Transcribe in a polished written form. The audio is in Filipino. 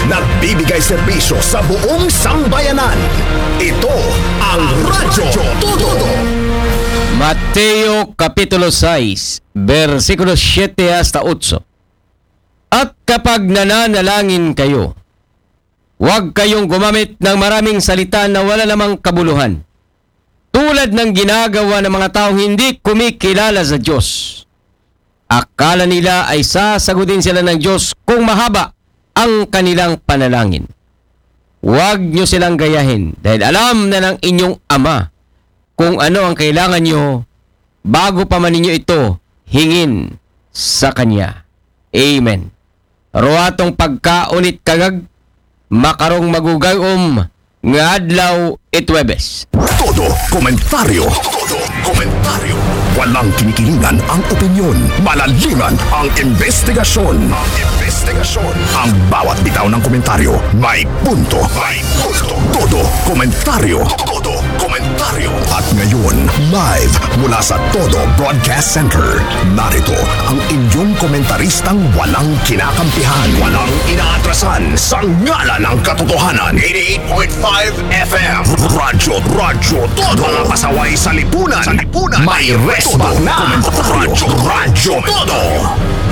nagbibigay serbisyo sa buong sambayanan. Ito ang Radyo Todo. Mateo Kapitulo 6, versikulo 7 hasta 8. At kapag nananalangin kayo, huwag kayong gumamit ng maraming salita na wala namang kabuluhan, tulad ng ginagawa ng mga taong hindi kumikilala sa Diyos. Akala nila ay sasagutin sila ng Diyos kung mahaba ang kanilang panalangin. Huwag nyo silang gayahin dahil alam na ng inyong Ama kung ano ang kailangan nyo bago pa man ninyo ito hingin sa Kanya. Amen. Ruatong pagkaunit kagag, makarong magugayom nga adlaw itwebes. Todo komentaryo. Todo komentaryo. Walang kinikilingan ang opinyon. Malalingan ang investigasyon. Ang bawat bitaw ng komentaryo may punto. Todo komentaryo. Todo komentaryo. At ngayon, live mula sa Todo Broadcast Center, narito ang inyong komentaristang walang kinakampihan, walang inaatrasan, sa ngalan ng katotohanan. 88.5 FM. Radyo Todo. Mga pasaway sa lipunan. May resback na. Radyo Todo.